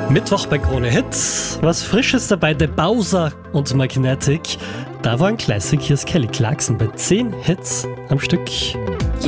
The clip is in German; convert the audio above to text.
Mittwoch bei Krone Hits. Was Frisches dabei, The Bowser und Magnetic. Da war ein Classic, hier ist Kelly Clarkson bei 10 Hits am Stück.